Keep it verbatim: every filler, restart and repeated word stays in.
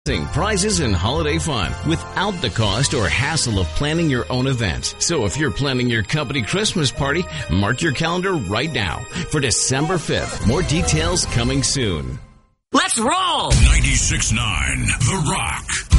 Prizes and holiday fun without the cost or hassle of planning your own event. So if you're planning your company Christmas party, mark your calendar right now for December fifth. More details coming soon. Let's roll! ninety-six point nine The Rock.